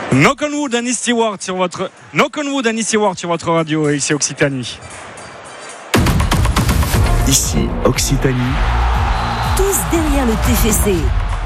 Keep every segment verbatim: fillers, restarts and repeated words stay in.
Knock on Wood, Annie Stewart sur votre Knock on Wood, Annie Stewart sur votre radio et ici Occitanie. Ici Occitanie. Tous derrière le T F C.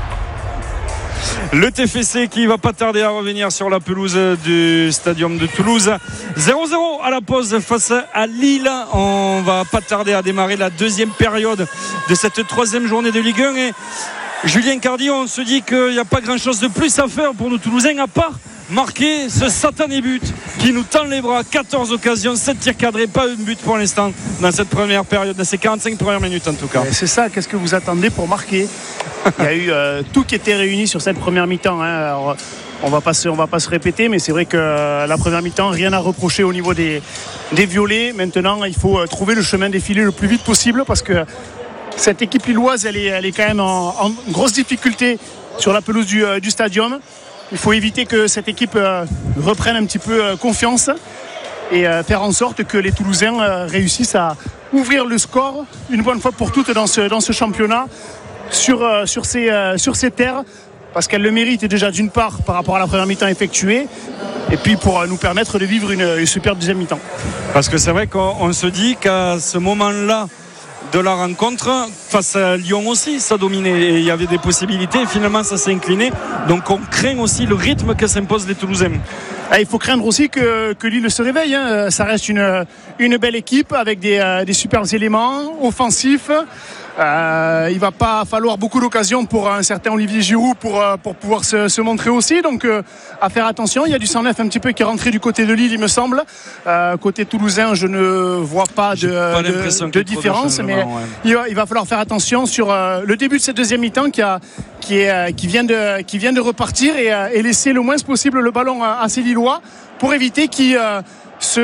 Le T F C qui va pas tarder à revenir sur la pelouse du Stadium de Toulouse. zéro zéro à la pause face à Lille. On va pas tarder à démarrer la deuxième période de cette troisième journée de Ligue un. Et Julien Cardi, on se dit qu'il n'y a pas grand chose de plus à faire pour nous Toulousains à part marquer ce satané but qui nous tend les bras. Quatorze occasions, sept tirs cadrés, pas un but pour l'instant dans cette première période, dans ces quarante-cinq premières minutes en tout cas. Et c'est ça, qu'est-ce que vous attendez pour marquer? Il y a eu euh, tout qui était réuni sur cette première mi-temps, hein. Alors, on va pas se, on va pas se répéter, mais c'est vrai que euh, la première mi-temps, rien à reprocher au niveau des, des violets. Maintenant, il faut euh, trouver le chemin défilé le plus vite possible parce que cette équipe lilloise, elle est, elle est quand même en, en grosse difficulté sur la pelouse du, euh, du stadium. Il faut éviter que cette équipe euh, reprenne un petit peu euh, confiance et euh, faire en sorte que les Toulousains euh, réussissent à ouvrir le score une bonne fois pour toutes dans ce, dans ce championnat sur, euh, sur, ces, euh, sur ces terres, parce qu'elle le mérite déjà d'une part par rapport à la première mi-temps effectuée et puis pour euh, nous permettre de vivre une, une superbe deuxième mi-temps. Parce que c'est vrai qu'on on se dit qu'à ce moment-là de la rencontre, face à Lyon aussi, ça dominait et il y avait des possibilités et finalement ça s'est incliné. Donc on craint aussi le rythme que s'imposent les Toulousains. Ah, il faut craindre aussi que, que Lille se réveille, hein. Ça reste une, une belle équipe avec des, euh, des superbes éléments offensifs. Euh, il va pas falloir beaucoup d'occasions pour un certain Olivier Giroud pour, euh, pour pouvoir se, se montrer aussi, donc euh, à faire attention. Il y a du cent neuf un petit peu qui est rentré du côté de Lille, il me semble. Euh, côté toulousain, je ne vois pas de, pas de, de différence, mais ouais. il, va, il va falloir faire attention sur euh, le début de cette deuxième mi-temps qui, a, qui, est, euh, qui, vient, de, qui vient de repartir et, euh, et laisser le moins possible le ballon à, à ces Lillois pour éviter qu'ils euh, se,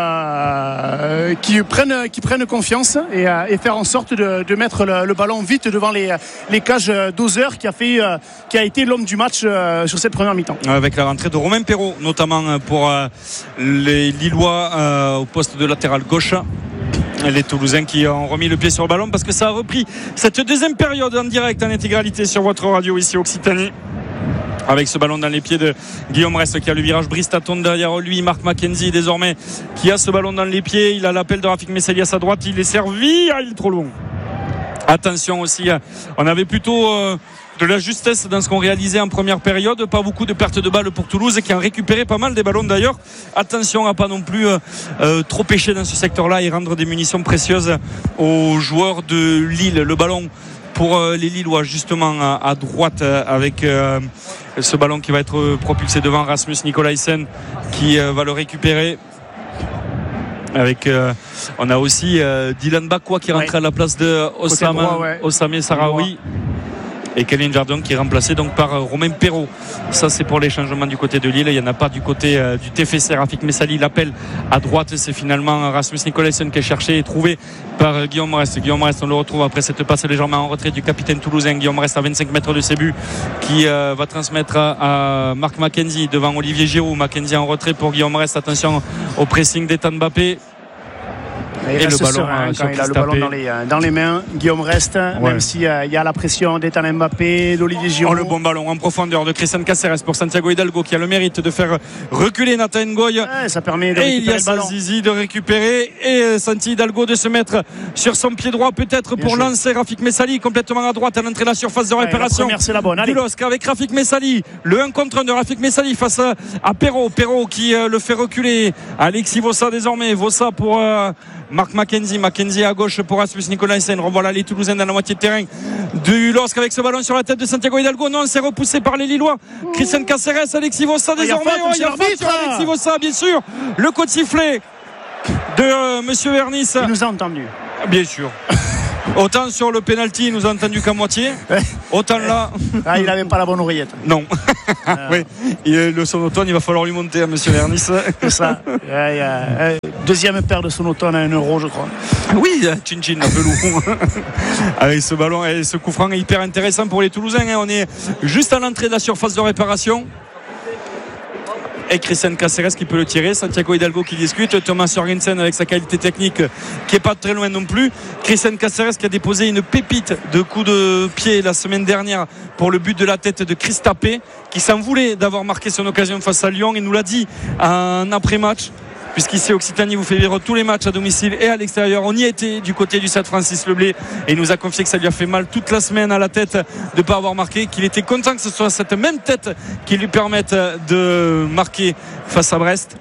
euh, qui, prennent, qui prennent confiance et, euh, et faire en sorte de, de mettre le, le ballon vite devant les, les cages d'Ozer qui a, fait, euh, qui a été l'homme du match euh, sur cette première mi-temps. Avec la rentrée de Romain Perrault, notamment pour euh, les Lillois euh, au poste de latéral gauche. Les Toulousains qui ont remis le pied sur le ballon parce que ça a repris cette deuxième période en direct en intégralité sur votre radio ici Occitanie. Avec ce ballon dans les pieds de Guillaume Rest qui a le virage Bristaton derrière lui. Marc Mackenzie désormais qui a ce ballon dans les pieds. Il a l'appel de Rafik Messali à sa droite. Il est servi. Ah, il est trop loin. Attention aussi. On avait plutôt euh, de la justesse dans ce qu'on réalisait en première période. Pas beaucoup de pertes de balles pour Toulouse qui ont récupéré pas mal des ballons d'ailleurs. Attention à pas non plus euh, euh, trop pêcher dans ce secteur-là et rendre des munitions précieuses aux joueurs de Lille. Le ballon pour euh, les Lillois justement à, à droite euh, avec euh, ce ballon qui va être propulsé devant Rasmus Nikolaisen qui euh, va le récupérer avec euh, on a aussi euh, Dylan Bakwa qui rentre ouais. à la place de Osama ouais. Osame Sarawi et Kevin Jardon qui est remplacé donc par Romain Perrault. Ça c'est pour les changements du côté de Lille. Il n'y en a pas du côté euh, du T F C. Rafik Messali l'appel à droite, c'est finalement Rasmus Nikolaisen qui est cherché et trouvé par euh, Guillaume Rest. Guillaume Rest, on le retrouve après cette passe légèrement en retrait du capitaine toulousain. Guillaume Rest à vingt-cinq mètres de ses buts qui euh, va transmettre à, à Marc Mackenzie devant Olivier Giroud. Mackenzie en retrait pour Guillaume Rest. Attention au pressing d'Ethan Mbappé. Et, et le ballon, serein, quand il a le ballon dans les, dans les mains, Guillaume Rest, ouais. même s'il euh, y a la pression d'Ethan Mbappé, d'Olivier Giroud. Oh, le bon ballon en profondeur de Christian Caceres pour Santiago Hidalgo qui a le mérite de faire reculer Nathan Ngoy. Ouais, ça permet de et il y a Zizi de récupérer et Santi Hidalgo de se mettre sur son pied droit peut-être Bien pour joué. lancer Rafik Messali complètement à droite à l'entrée de la surface de réparation. Ouais, la première, c'est la bonne. Allez. Du LOSC avec Rafik Messali, le un contre un de Rafik Messali face à Perrault. Perrault qui euh, le fait reculer. Alexis Vossa désormais. Vossa pour euh, Marc Mackenzie. Mackenzie à gauche pour Rasmus Nikolaisen. Revoilà les Toulousains dans la moitié de terrain du LOSC avec ce ballon sur la tête de Santiago Hidalgo. Non, c'est repoussé par les Lillois. Christian Caceres, Alexis Vossa désormais. Oh, il y a faute sur Alexis Vossa, bien sûr. Le coup de sifflet de euh, Monsieur Vernis. Il nous a entendu. Bien sûr. Autant sur le penalty, il nous a entendu qu'à moitié. Autant là. Ah, il n'avait pas la bonne oreillette. Non. Euh... oui. Et le sonotone, il va falloir lui monter à Monsieur Vernis. C'est ça. Ouais, euh, deuxième paire de sonotone à un euro, je crois. Oui, Tchin-Tchin, un peu lourd. Avec ce ballon et ce coup franc est hyper intéressant pour les Toulousains. On est juste à l'entrée de la surface de réparation. et Christian Caceres qui peut le tirer. Santiago Hidalgo qui discute, Thomas Jørgensen avec sa qualité technique qui est pas très loin non plus. Christian Caceres qui a déposé une pépite de coup de pied la semaine dernière pour le but de la tête de Chris Tapé, qui s'en voulait d'avoir marqué son occasion face à Lyon. Il nous l'a dit en après-match, puisqu'ici Occitanie vous fait vivre tous les matchs à domicile et à l'extérieur. On y a été du côté du Stade Francis Leblay et il nous a confié que ça lui a fait mal toute la semaine à la tête de ne pas avoir marqué, qu'il était content que ce soit cette même tête qui lui permette de marquer face à Brest.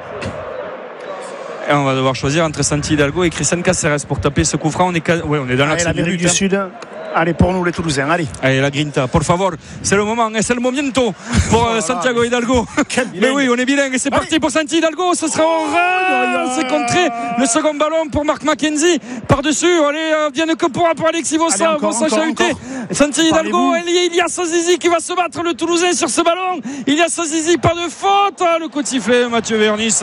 Et on va devoir choisir entre Santi Hidalgo et Christian Caceres pour taper ce coup franc. On est, ouais, on est dans l'axe du, du Sud. Allez, pour nous les Toulousains, allez. Allez, la grinta, por favor. C'est le moment, et c'est le momento pour euh, Santiago Hidalgo. Mais oui, on est bilingue et c'est parti pour Santi Hidalgo. Ce sera en rang. C'est contré. Le second ballon pour Marc McKenzie. Par-dessus, allez, euh, bien que pourra pour Alexis Vossa. Vossa chahuté. Santi Hidalgo, il y a Sazizi qui va se battre, le Toulousain, sur ce ballon. Il y a Sazizi, pas de faute. Ah, le coup de sifflet, Mathieu Vernis.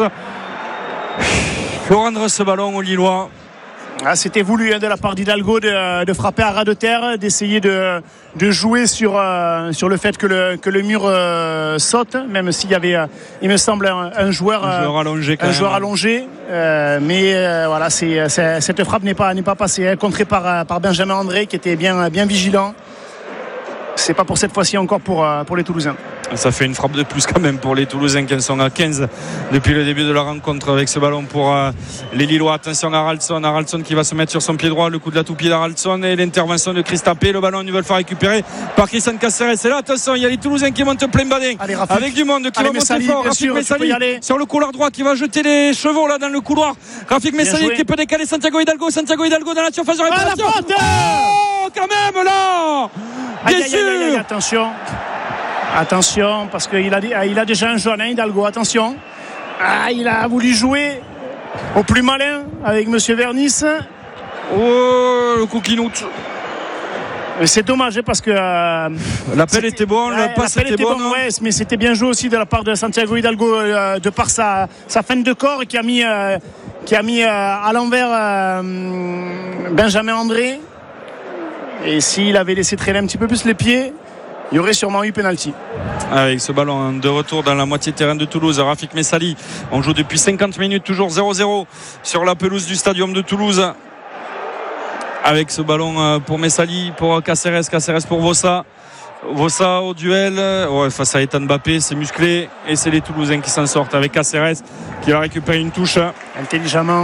Il faut rendre ce ballon aux Lillois. Ah, c'était voulu hein, de la part d'Hidalgo de, de frapper à ras de terre, d'essayer de, de jouer sur, euh, sur le fait que le, que le mur euh, saute, même s'il y avait, euh, il me semble, un, un joueur, un joueur allongé. Quand un même. joueur allongé euh, mais euh, voilà, c'est, c'est, cette frappe n'est pas, n'est pas passée, hein, contrée par, par Benjamin André qui était bien, bien vigilant. C'est pas pour cette fois-ci encore pour, pour les Toulousains. Ça fait une frappe de plus quand même pour les Toulousains qui en sont à quinze depuis le début de la rencontre avec ce ballon pour euh, les Lillois. Attention à Haraldsson, Haraldsson qui va se mettre sur son pied droit, le coup de la toupie d'Haraldsson et l'intervention de Chris Tapé. Le ballon, ils veulent faire récupérer par Christian Caceres. Et là, attention, il y a les Toulousains qui montent plein badin avec du monde qui Allez, va monter Messali, fort. Rafik Messali sur le couloir droit qui va jeter les chevaux là dans le couloir. Rafik Messali qui peut décaler Santiago Hidalgo. Santiago Hidalgo dans la surface de réparation. Oh, quand même là. Bien aïe, sûr. Aïe, aïe, aïe, attention. Attention, parce qu'il a, il a déjà un jaune, hein, Hidalgo, attention. Ah, il a voulu jouer au plus malin avec Monsieur Vernis. Oh, le coquinoute. C'est dommage parce que euh, l'appel était bon, le ouais, passe était, était bon, ouais, mais c'était bien joué aussi de la part de Santiago Hidalgo euh, de par sa, sa fin de corps qui a mis, euh, qui a mis euh, à l'envers euh, Benjamin André. Et s'il avait laissé traîner un petit peu plus les pieds, il y aurait sûrement eu pénalty. Avec ce ballon de retour dans la moitié de terrain de Toulouse, Rafik Messali, on joue depuis cinquante minutes, toujours zéro zéro sur la pelouse du Stadium de Toulouse. Avec ce ballon pour Messali, pour Caceres, Caceres pour Vossa. Vossa au duel, ouais, face à Ethan Mbappé, c'est musclé et c'est les Toulousains qui s'en sortent avec Caceres qui va récupérer une touche intelligemment.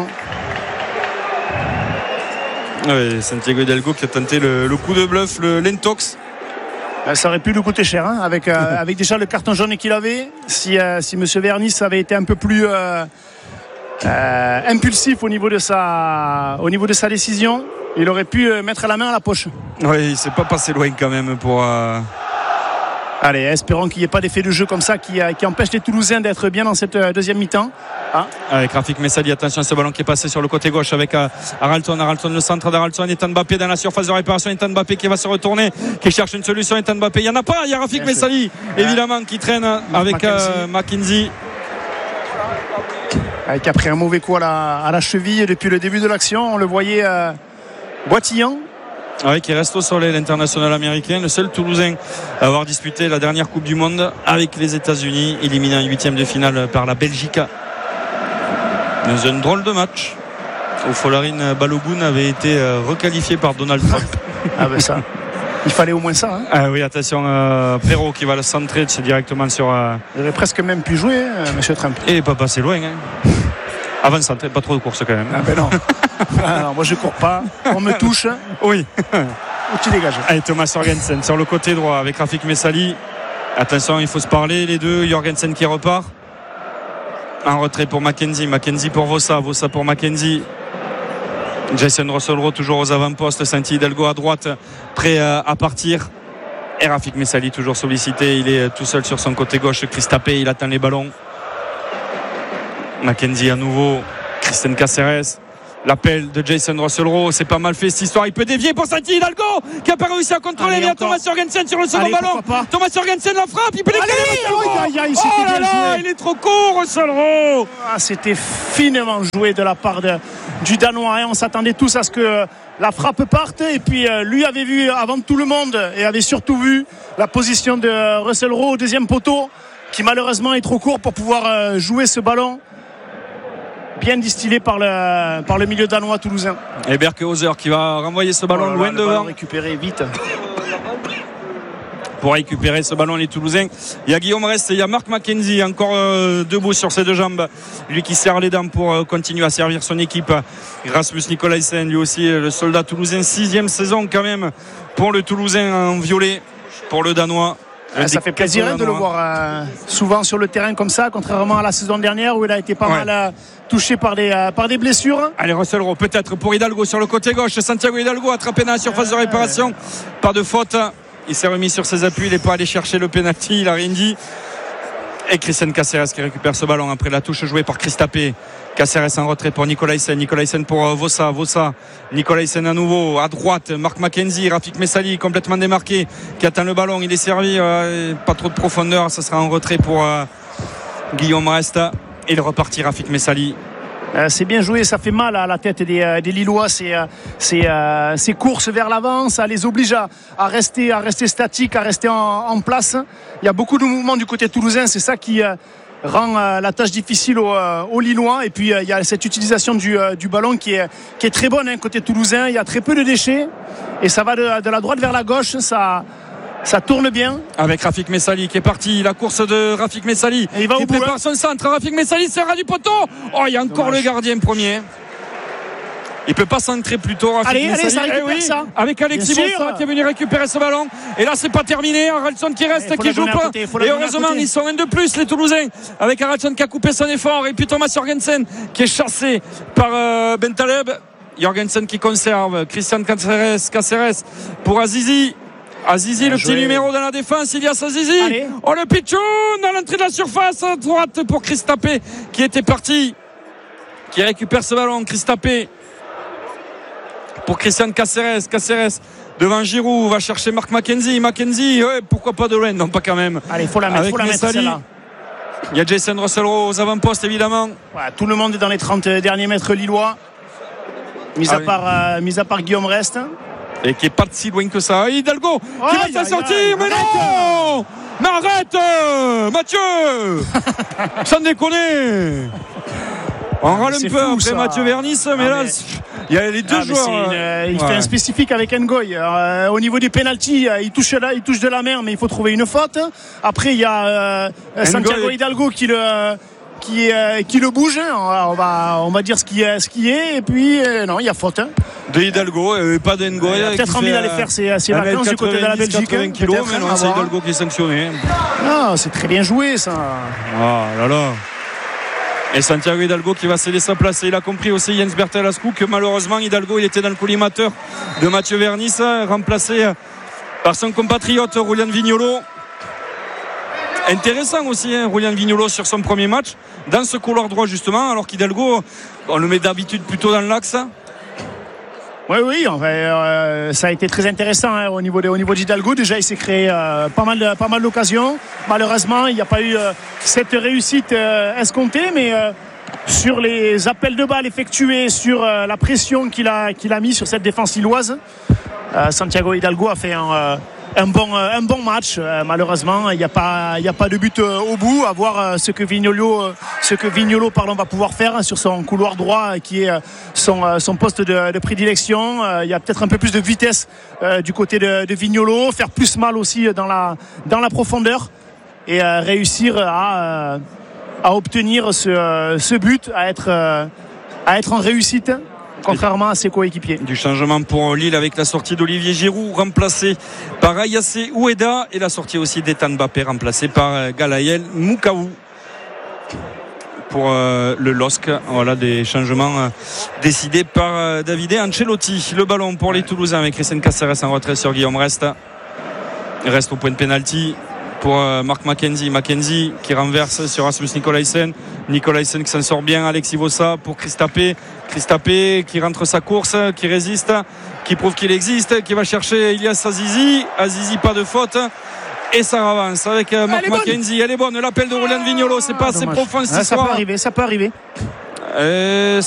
Ouais, Santiago Hidalgo qui a tenté le, le coup de bluff, le l'intox. Ça aurait pu lui coûter cher hein, avec, euh, avec déjà le carton jaune qu'il avait. Si, euh, si M. Vernis avait été un peu plus euh, euh, impulsif au niveau, de sa, au niveau de sa décision, il aurait pu mettre la main à la poche. Oui, il ne s'est pas passé loin quand même pour... Euh... Allez, espérons qu'il n'y ait pas d'effet de jeu comme ça qui, qui empêche les Toulousains d'être bien dans cette deuxième mi-temps. Ah. Avec Rafik Messali, attention à ce ballon qui est passé sur le côté gauche avec euh, Haraldsson, Haraldsson, le centre d'Haraldsson, Ethan Mbappé dans la surface de réparation, Ethan Mbappé qui va se retourner, qui cherche une solution, Ethan Mbappé, il n'y en a pas, il y a Rafik Messali évidemment qui traîne avec euh, McKenzie. Qui a pris un mauvais coup à la, à la cheville depuis le début de l'action, on le voyait euh, boitillant. Oui, qui reste au soleil, l'international américain, le seul Toulousain à avoir disputé la dernière Coupe du Monde avec les États-Unis, éliminé en huitième de finale par la Belgique. Dans un drôle de match où Folarin Balogun avait été requalifié par Donald Trump. Ah ben ça, il fallait au moins ça. Hein. Ah oui, attention, euh, Perrault qui va le centrer directement sur. Euh... Il aurait presque même pu jouer, hein, Monsieur Trump. Et il n'est pas passé loin. Hein. Avant ça, pas trop de course quand même. Ah ben non. Ah non, moi je cours pas. On me touche. Oui. Ou tu dégages. Allez, Thomas Jørgensen sur le côté droit avec Rafik Messali. Attention, il faut se parler les deux. Jørgensen qui repart. Un retrait pour McKenzie. McKenzie pour Vossa. Vossa pour McKenzie. Jason Russell-Rowe toujours aux avant-postes. Santi Hidalgo à droite, prêt à partir. Et Rafik Messali toujours sollicité. Il est tout seul sur son côté gauche. Chris Tapé, il attend les ballons. McKenzie à nouveau, Christian Caceres, l'appel de Jason Russell-Rowe, c'est pas mal fait cette histoire, il peut dévier pour Santi Hidalgo qui a pas réussi à contrôler. Allez, Thomas Jørgensen sur le second Allez, ballon. Thomas Jørgensen la frappe, il peut décaler. Aïe, aïe, oh là là, il est trop court Russell-Rowe. Ah, c'était finement joué de la part de, du Danois, hein. On s'attendait tous à ce que la frappe parte et puis euh, lui avait vu avant tout le monde et avait surtout vu la position de Russell-Rowe au deuxième poteau. qui malheureusement est trop court pour pouvoir euh, jouer ce ballon bien distillé par le, par le milieu danois toulousain. Et Berkehauser qui va renvoyer ce ballon oh loin là, devant. Récupérer vite. Pour récupérer ce ballon, les Toulousains. Il y a Guillaume Rest et il y a Marc McKenzie encore euh, debout sur ses deux jambes. Lui qui serre les dents pour euh, continuer à servir son équipe. Rasmus Nicolaisen, lui aussi, le soldat toulousain. Sixième saison quand même pour le Toulousain en violet, pour le Danois. Ah, ça fait plaisir hein, de le voir euh, souvent sur le terrain comme ça, contrairement à la saison dernière où il a été pas ouais. mal euh, touché par des, euh, par des blessures. Allez, Russell Rowe peut-être pour Hidalgo sur le côté gauche. Santiago Hidalgo attrapé dans la surface euh, de réparation. Pas de faute. Il s'est remis sur ses appuis, il n'est pas allé chercher le pénalty, il a rien dit. Et Christian Caceres qui récupère ce ballon après la touche jouée par Christapé. Caceres en retrait pour Nicolaisen, Nicolaisen pour Vossa, Vossa, Nicolaisen à nouveau à droite, Marc McKenzie, Rafik Messali complètement démarqué qui atteint le ballon, il est servi, euh, pas trop de profondeur, ça sera en retrait pour euh, Guillaume Rest et il repartit Rafik Messali. Euh, c'est bien joué, ça fait mal à la tête des, euh, des Lillois, ces, euh, ces, euh, ces courses vers l'avant, ça les oblige à, à, rester, à rester statiques, à rester en, en place. Il y a beaucoup de mouvements du côté toulousain, c'est ça qui euh, rend euh, la tâche difficile aux, euh, aux Lillois. Et puis euh, il y a cette utilisation du, euh, du ballon qui est, qui est très bonne hein, côté toulousain, il y a très peu de déchets et ça va de, de la droite vers la gauche, ça... Ça tourne bien. Avec Rafik Messali qui est parti. La course de Rafik Messali. Et il va qui au bout, prépare hein. son centre. Rafik Messali sera du poteau. Oh, il y a encore Dommage. Le gardien premier. Il peut pas centrer plus tôt. Rafik allez, Messali. allez, ça récupère eh oui, ça. Avec Alexis Bossa qui est venu récupérer ce ballon. Et là, c'est pas terminé. Haraldsson qui reste, eh, qui joue pas. Et heureusement, ils sont un de plus, les Toulousains. Avec Haraldsson qui a coupé son effort. Et puis Thomas Jorgensen qui est chassé par euh, Bentaleb. Jorgensen qui conserve. Christian Caceres, Caceres pour Azizi. Azizi, bien le joué. Petit numéro dans la défense, il y a Azizi. Allez. Oh, le pitchoun dans l'entrée de la surface à droite pour Christapé qui était parti, qui récupère ce ballon. Christapé pour Christian Caceres. Caceres devant Giroud, va chercher Marc McKenzie. McKenzie, ouais, pourquoi pas de loin, non pas quand même. Allez, il faut la mettre, avec faut la mettre celle-là. Il y a Jason Russell Rowe aux avant-postes évidemment. Ouais, tout le monde est dans les trente derniers mètres lillois, mis, ah à, oui. part, euh, mis à part Guillaume Rest. Et qui est pas si loin que ça. Hidalgo oh, qui va s'en sortir, mais non. Mais arrête, euh, Mathieu. Sans déconner. On râle un peu fou, après ça. Mathieu Vernis, mais ah, là, mais... il y a les deux ah, joueurs. Une, euh, il ouais. fait un spécifique avec Ngoy. Euh, au niveau des pénaltys, euh, il touche là, il touche de la mer, mais il faut trouver une faute. Après, il y a euh, Santiago Hidalgo qui le. Qui, euh, qui le bouge, on va, on va dire ce qui est, ce qui est et puis euh, non, il y a faute. Hein. De Hidalgo, euh, pas d'Engoy. Il a peut-être envie d'aller faire ses, ses vacances du côté de la Belgique. quatre-vingts kilos, mais non, c'est Hidalgo qui est sanctionné. Non, c'est très bien joué ça. Oh là là. Et Santiago Hidalgo qui va se laisser placer. Il a compris aussi Jens Bertelascu que malheureusement Hidalgo il était dans le collimateur de Mathieu Vernis, remplacé par son compatriote Julian Vignolo. Intéressant aussi hein, Julian Vignolo sur son premier match dans ce couloir droit justement, alors qu'Hidalgo on le met d'habitude plutôt dans l'axe. Oui oui enfin, euh, ça a été très intéressant hein, au niveau de, au niveau d'Hidalgo. Déjà il s'est créé euh, pas mal de, pas mal d'occasions. Malheureusement il n'y a pas eu euh, cette réussite euh, escomptée, mais euh, sur les appels de balles effectués, sur euh, la pression qu'il a, qu'il a mis sur cette défense lilloise, euh, Santiago Hidalgo a fait un euh, Un bon, un bon match. Euh, malheureusement, il n'y a pas, il n'y a pas de but euh, au bout. À voir euh, ce que Vignolo, euh, ce que Vignolo, pardon, va pouvoir faire hein, sur son couloir droit, euh, qui est euh, son, euh, son poste de, de prédilection. Euh, il y a peut-être un peu plus de vitesse euh, du côté de, de Vignolo, faire plus mal aussi dans la, dans la profondeur et euh, réussir à, euh, à obtenir ce, euh, ce but, à être, euh, à être en réussite. Contrairement à ses coéquipiers. Du changement pour Lille avec la sortie d'Olivier Giroud remplacé par Ayassé Oueda et la sortie aussi d'Ethan Mbappé remplacé par Galaël Moukaou pour euh, le L O S C. Voilà des changements euh, décidés par euh, Davide Ancelotti. Le ballon pour les Toulousains avec Christian Caceres en retrait sur Guillaume Rest. Reste au point de pénalty pour euh, Marc McKenzie. McKenzie qui renverse sur Rasmus Nicolaisen. Nicolaisen qui s'en sort bien. Alexis Vossa pour Christapé. Christapé qui rentre sa course, qui résiste, qui prouve qu'il existe, qui va chercher Ilias Azizi. Azizi, pas de faute. Et ça avance avec euh, Marc McKenzie. Elle est bonne. L'appel de Julian Vignolo, c'est pas assez profond ce ah, soir. Ça peut arriver, ça peut arriver. Euh,